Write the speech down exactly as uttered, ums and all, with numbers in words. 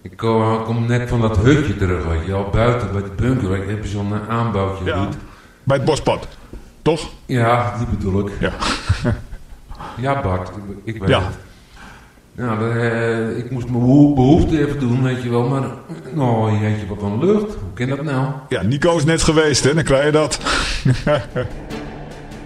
Ik kom, kom net van dat hutje terug, weet je wel. Buiten bij de bunker. Ik heb zo'n uh, aanbouwtje. Ja, bij het bospad. Toch? Ja, die bedoel ik. Ja. Ja, Bart. Ik, ik weet ja. het. Nou, uh, ik moest mijn beho- behoefte even doen, weet je wel. Maar, oh jeetje, wat een lucht. Hoe kan dat nou? Ja, Nico is net geweest, hè. Dan krijg je dat.